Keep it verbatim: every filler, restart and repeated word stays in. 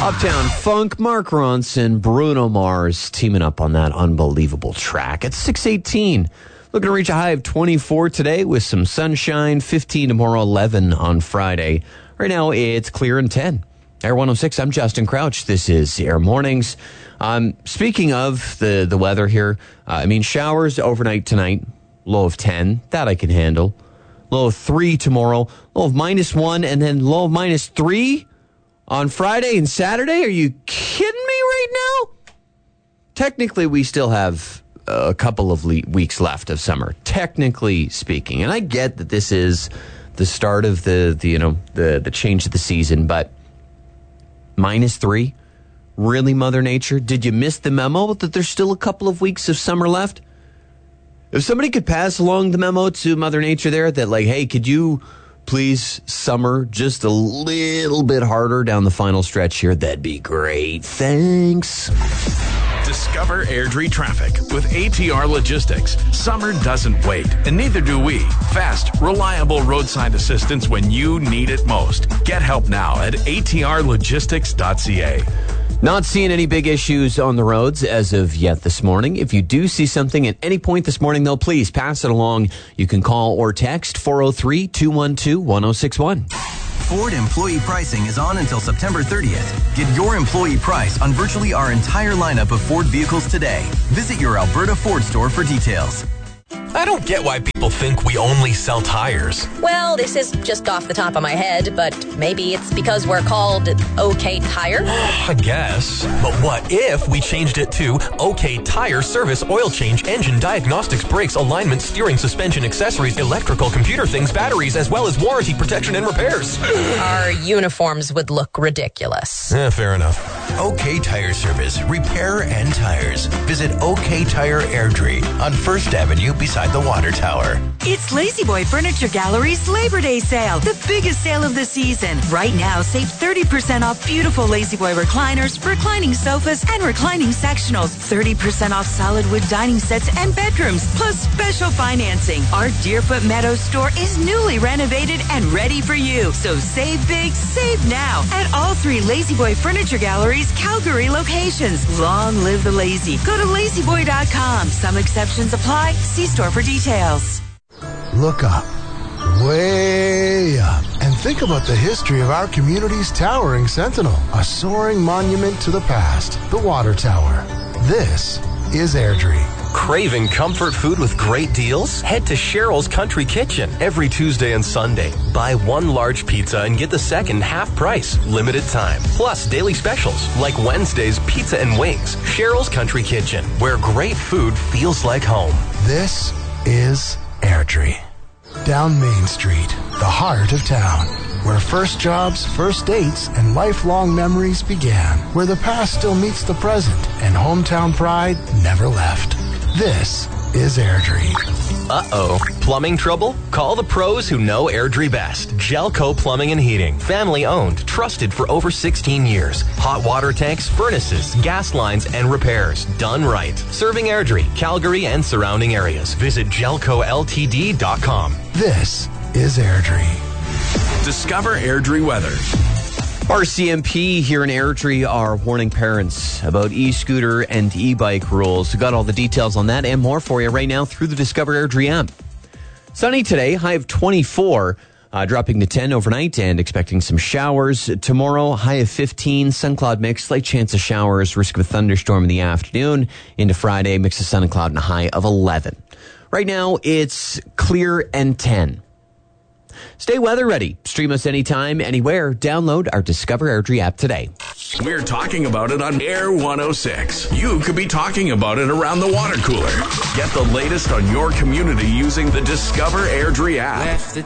Uptown Funk, Mark Ronson, Bruno Mars teaming up on that unbelievable track. It's six eighteen. Looking to reach a high of twenty-four today with some sunshine, fifteen tomorrow, eleven on Friday. Right now, it's clear and ten. Air one oh six, I'm Justin Crouch. This is Air Mornings. Um, speaking of the, the weather here, uh, I mean, showers overnight tonight, low of ten. That I can handle. Low of three tomorrow, low of minus one, and then low of minus three on Friday and Saturday. Are you kidding me right now? Technically, we still have a couple of le- weeks left of summer, technically speaking. And I get that this is the start of the, the you know, the, the change of the season, but minus three? Really, Mother Nature? Did you miss the memo that there's still a couple of weeks of summer left? If somebody could pass along the memo to Mother Nature there that, like, hey, could you please summer just a little bit harder down the final stretch here, that'd be great. Thanks. Discover Airdrie traffic with A T R Logistics. Summer doesn't wait, and neither do we. Fast, reliable roadside assistance when you need it most. Get help now at a t r logistics dot c a. Not seeing any big issues on the roads as of yet this morning. If you do see something at any point this morning, though, please pass it along. You can call or text four oh three, two one two, one oh six one. Ford employee pricing is on until September thirtieth. Get your employee price on virtually our entire lineup of Ford vehicles today. Visit your Alberta Ford store for details. I don't get why people think we only sell tires. Well, this is just off the top of my head, but maybe it's because we're called OK Tire? I guess. But what if we changed it to OK Tire Service, Oil Change, Engine Diagnostics, Brakes, Alignment, Steering, Suspension, Accessories, Electrical, Computer Things, Batteries, as well as Warranty, Protection, and Repairs? Our uniforms would look ridiculous. Eh, fair enough. OK Tire Service, Repair and Tires. Visit OK Tire Airdrie on First Avenue beside the Water Tower. It's La-Z-Boy Furniture Gallery's Labor Day sale, the biggest sale of the season. Right now, save thirty percent off beautiful La-Z-Boy recliners, reclining sofas, and reclining sectionals. thirty percent off solid wood dining sets and bedrooms, plus special financing. Our Deerfoot Meadows store is newly renovated and ready for you. So save big, save now at all three La-Z-Boy Furniture Gallery's Calgary locations. Long live the lazy. Go to lazy boy dot com. Some exceptions apply. See store for details. Look up, way up, and think about the history of our community's towering sentinel, a soaring monument to the past, the Water Tower. This is Airdrie. Craving comfort food with great deals? Head to Cheryl's Country Kitchen every Tuesday and Sunday. Buy one large pizza and get the second half price. Limited time. Plus daily specials like Wednesday's pizza and wings. Cheryl's Country Kitchen, where great food feels like home. This is Airdrie. Down Main Street, the heart of town, where first jobs, first dates, and lifelong memories began, where the past still meets the present, and hometown pride never left. This is Airdrie. Uh-oh. Plumbing trouble? Call the pros who know Airdrie best. Gelco Plumbing and Heating. Family owned, trusted for over sixteen years. Hot water tanks, furnaces, gas lines, and repairs. Done right. Serving Airdrie, Calgary, and surrounding areas. Visit gelco l t d dot com. This is Airdrie. Discover Airdrie weather. R C M P here in Airdrie are warning parents about e-scooter and e-bike rules. We've got all the details on that and more for you right now through the Discover Airdrie app. Sunny today, high of twenty-four, uh, dropping to ten overnight and expecting some showers. Tomorrow, high of fifteen, sun cloud mix, slight chance of showers, risk of a thunderstorm in the afternoon. Into Friday, mix of sun and cloud and a high of eleven. Right now, it's clear and ten. Stay weather ready. Stream us anytime, anywhere. Download our Discover Airdrie app today. We're talking about it on Air one oh six. You could be talking about it around the water cooler. Get the latest on your community using the Discover Airdrie app.